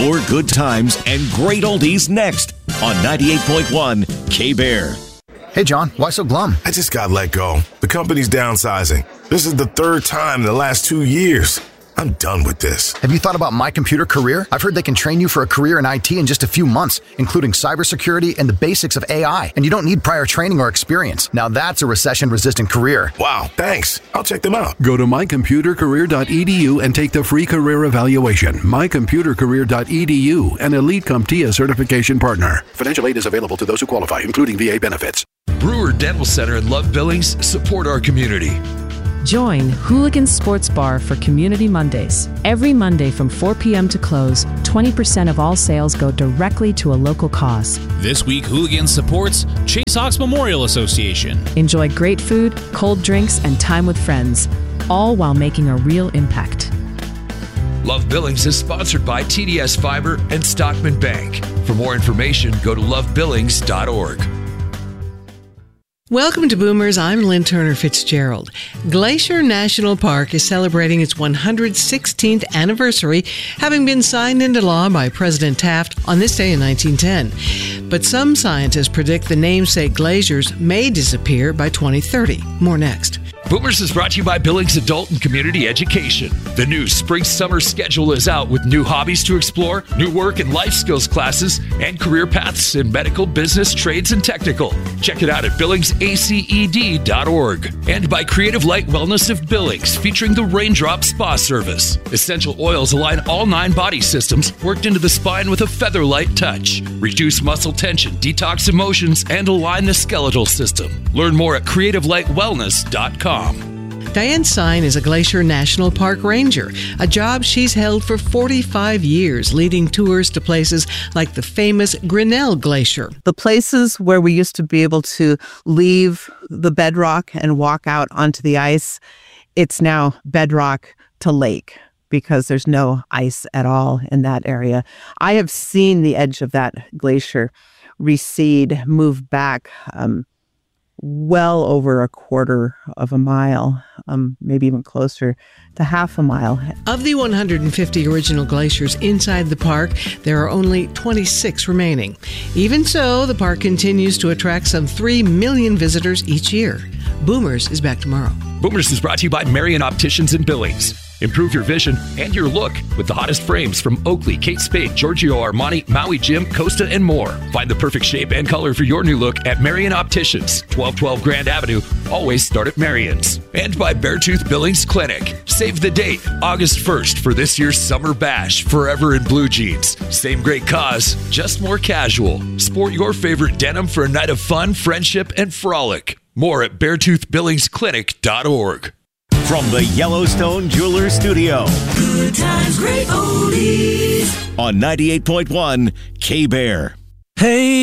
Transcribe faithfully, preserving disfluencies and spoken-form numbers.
More good times and great oldies next on ninety-eight point one K-Bear. Hey, John, why so glum? I just got let go. The company's downsizing. This is the third time in the last two years. I'm done with this. Have you thought about My Computer Career? I've heard they can train you for a career in I T in just a few months, including cybersecurity and the basics of A I. And you don't need prior training or experience. Now that's a recession-resistant career. Wow, thanks. I'll check them out. Go to my computer career dot e d u and take the free career evaluation. my computer career dot e d u, an Elite CompTIA certification partner. Financial aid is available to those who qualify, including V A benefits. Brewer Dental Center and Love Billings support our community. Join Hooligan Sports Bar for Community Mondays. Every Monday from four p.m. to close, twenty percent of all sales go directly to a local cause. This week, Hooligan supports Chase Hawks Memorial Association. Enjoy great food, cold drinks, and time with friends, all while making a real impact. Love Billings is sponsored by T D S Fiber and Stockman Bank. For more information, go to love billings dot org. Welcome to Boomers. I'm Lynn Turner Fitzgerald. Glacier National Park is celebrating its one hundred sixteenth anniversary, having been signed into law by President Taft on this day in nineteen ten. But some scientists predict the namesake glaciers may disappear by twenty thirty. More next. Boomers is brought to you by Billings Adult and Community Education. The new spring-summer schedule is out with new hobbies to explore, new work and life skills classes, and career paths in medical, business, trades, and technical. Check it out at billings a c e d dot org. And by Creative Light Wellness of Billings, featuring the Raindrop Spa Service. Essential oils align all nine body systems, worked into the spine with a feather-light touch. Reduce muscle tension, detox emotions, and align the skeletal system. Learn more at creative light wellness dot com. Diane Sine is a Glacier National Park Ranger, a job she's held for forty-five years, leading tours to places like the famous Grinnell Glacier. The places where we used to be able to leave the bedrock and walk out onto the ice, it's now bedrock to lake because there's no ice at all in that area. I have seen the edge of that glacier recede, move back, um, well over a quarter of a mile, um, maybe even closer to half a mile. Of the one hundred fifty original glaciers inside the park, there are only twenty-six remaining. Even so, the park continues to attract some three million visitors each year. Boomers is back tomorrow. Boomers is brought to you by Marion Opticians in Billings. Improve your vision and your look with the hottest frames from Oakley, Kate Spade, Giorgio Armani, Maui Jim, Costa, and more. Find the perfect shape and color for your new look at Marion Opticians, twelve twelve Grand Avenue. Always start at Marion's. And by Beartooth Billings Clinic. Save the date, August first, for this year's Summer Bash, Forever in Blue Jeans. Same great cause, just more casual. Sport your favorite denim for a night of fun, friendship, and frolic. More at beartooth billings clinic dot org. From the Yellowstone Jewelers Studio. Good times, great oldies. On ninety-eight point one K-Bear. Hey.